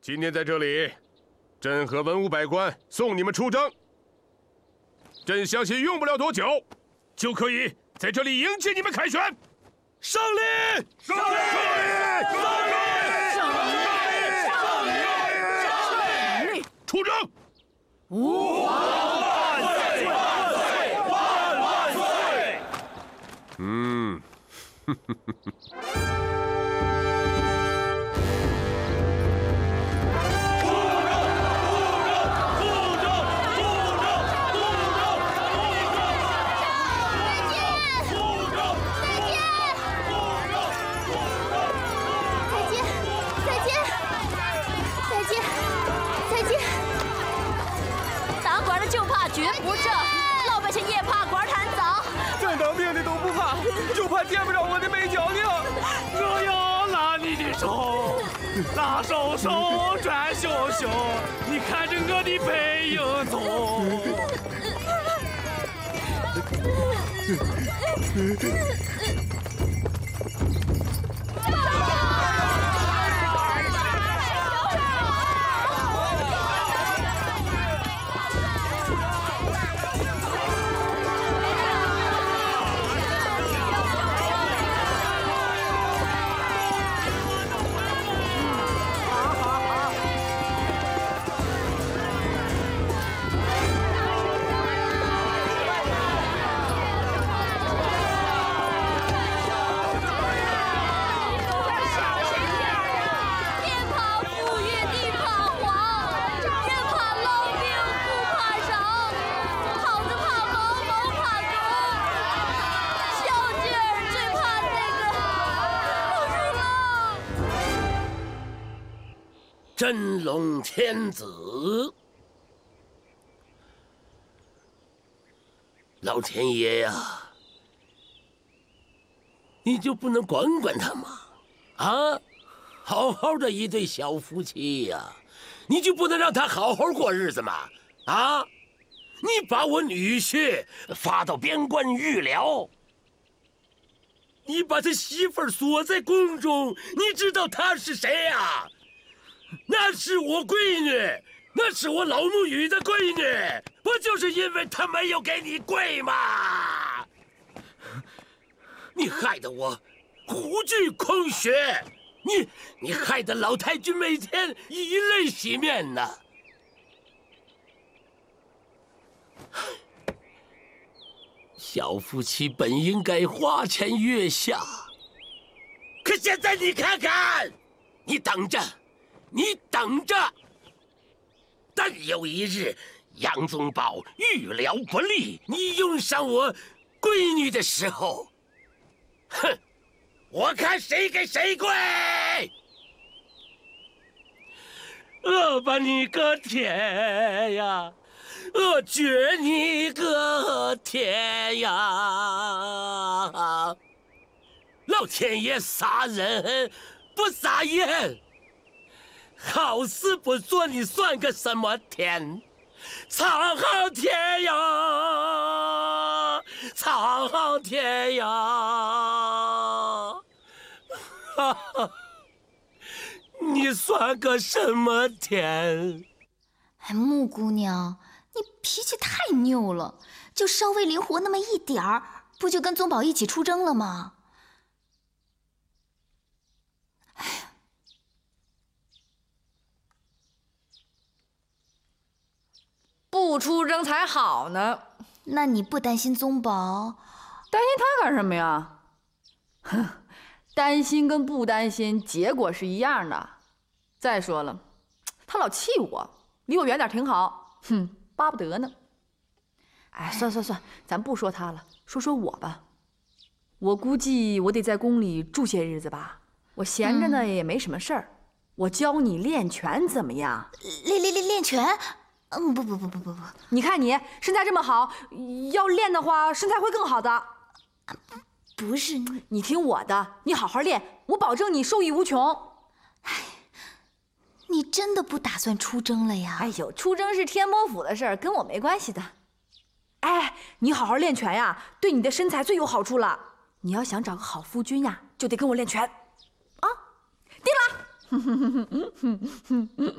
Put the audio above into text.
今天在这里，朕和文武百官送你们出征。朕相信用不了多久，就可以在这里迎接你们凯旋。胜利！胜利！胜利！胜利！出征！万岁！万岁！嗯， 绝不正，老百姓夜怕馆坛早。 再当兵的都不怕，就怕见不着我的美娇娘。 我要拉你的手，拉手手转袖袖，你看着我的背影走。 真龙天子，老天爷呀，你就不能管管他吗？啊，好好的一对小夫妻呀，你就不能让他好好过日子吗？啊，你把我女婿发到边关预疗，你把他媳妇儿锁在宫中，你知道他是谁呀？那是我闺女，那是我老母语的闺女，不就是因为她没有给你跪吗？你害得我虎踞空穴，你害得老太君每天以泪洗面呐。小夫妻本应该花前月下，可现在你看看，你等着。你等着，但有一日，杨宗保预疗不利，你用上我闺女的时候，哼，我看谁给谁跪！我把你个天呀，我绝你个天呀！老天爷撒人不撒盐。好事不做，你算个什么天？苍苍天呀，苍苍天呀！哈哈，你算个什么天？ 哎，穆姑娘，你脾气太拗了，就稍微灵活那么一点儿，不就跟宗保一起出征了吗？哎呀！ 不出征才好呢。 那你不担心宗保？ 担心他干什么呀？哼，担心跟不担心结果是一样的。再说了，他老气我，离我远点挺好。哼，巴不得呢。哎，算，咱不说他了，说说我吧。我估计我得在宫里住些日子吧。我闲着呢也没什么事儿，我教你练拳怎么样？ 练拳？不， 你看你身材这么好，要练的话，身材会更好的。 不是你听我的，你好好练，我保证你受益无穷。 哎，你真的不打算出征了呀？ 哎呦，出征是天魔府的事儿，跟我没关系的。哎，你好好练拳呀，对你的身材最有好处了。你要想找个好夫君呀，就得跟我练拳。啊，定了。